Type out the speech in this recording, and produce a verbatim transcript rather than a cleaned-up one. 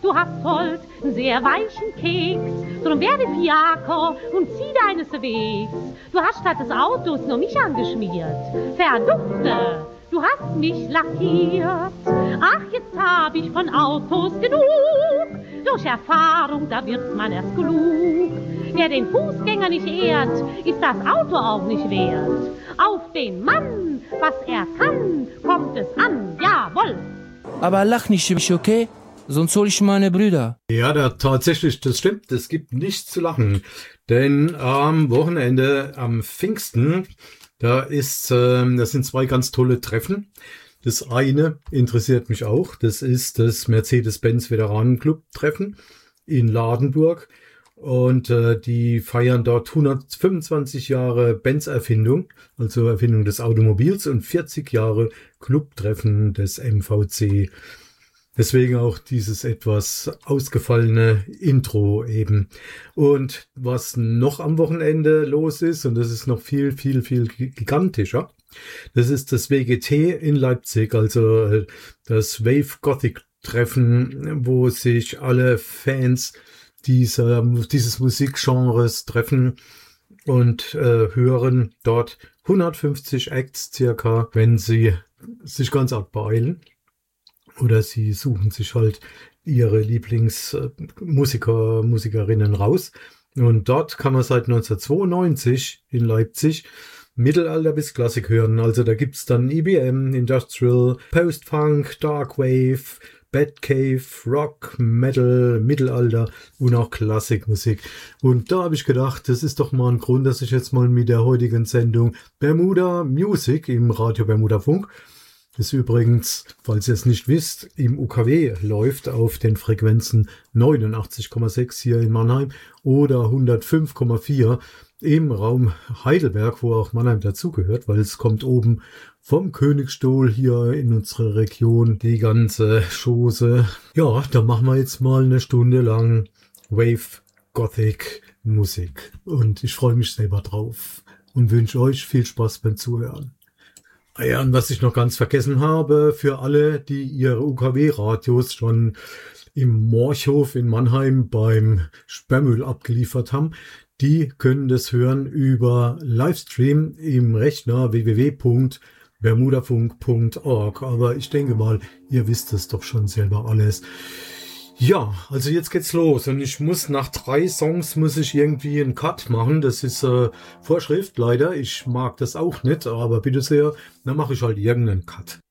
du hast Holz, einen sehr weichen Keks. Drum werde Fiaker und zieh deines Wegs. Du hast statt des Autos nur mich angeschmiert. Verdufte, du hast mich lackiert. Ach, jetzt hab ich von Autos genug. Durch Erfahrung, da wird man erst klug. Wer den Fußgänger nicht ehrt, ist das Auto auch nicht wert. Auf den Mann, was er kann, kommt es an, jawohl. Aber lach nicht, okay? Sonst hol ich meine Brüder. Ja, da, tatsächlich, das stimmt. Es gibt nichts zu lachen. Denn am Wochenende, am Pfingsten, da ist, äh, das sind zwei ganz tolle Treffen. Das eine interessiert mich auch. Das ist das Mercedes-Benz Veteranenclub-Treffen in Ladenburg. Und äh, die feiern dort hundertfünfundzwanzig Jahre Benz-Erfindung, also Erfindung des Automobils, und vierzig Jahre Clubtreffen des M V C. Deswegen auch dieses etwas ausgefallene Intro eben. Und was noch am Wochenende los ist, und das ist noch viel, viel, viel gigantischer, das ist das W G T in Leipzig, also das Wave Gothic Treffen, wo sich alle Fans dieser, dieses Musikgenres treffen und äh, hören dort hundertfünfzig Acts circa, wenn sie sich ganz arg beeilen. Oder sie suchen sich halt ihre Lieblingsmusiker, Musikerinnen raus. Und dort kann man seit neunzehnhundertzweiundneunzig in Leipzig Mittelalter bis Klassik hören. Also da gibt's dann E B M, Industrial, Post-Punk, Darkwave, Batcave, Rock, Metal, Mittelalter und auch Klassikmusik. Und da habe ich gedacht, das ist doch mal ein Grund, dass ich jetzt mal mit der heutigen Sendung Bermuda Music im Radio Bermuda Funk, das übrigens, falls ihr es nicht wisst, im U K W läuft auf den Frequenzen neunundachtzig Komma sechs hier in Mannheim oder hundertfünf Komma vier im Raum Heidelberg, wo auch Mannheim dazugehört, weil es kommt oben vom Königsstuhl hier in unsere Region die ganze Chose. Ja, da machen wir jetzt mal eine Stunde lang Wave Gothic Musik und ich freue mich selber drauf und wünsche euch viel Spaß beim Zuhören. Ja, und was ich noch ganz vergessen habe, für alle, die ihre U K W-Radios schon im Morchhof in Mannheim beim Sperrmüll abgeliefert haben, die können das hören über Livestream im Rechner w w w punkt bermudafunk punkt org. Aber ich denke mal, ihr wisst es doch schon selber alles. Ja, also jetzt geht's los und ich muss nach drei Songs muss ich irgendwie einen Cut machen. Das ist äh, Vorschrift leider. Ich mag das auch nicht, aber bitte sehr, dann mache ich halt irgendeinen Cut.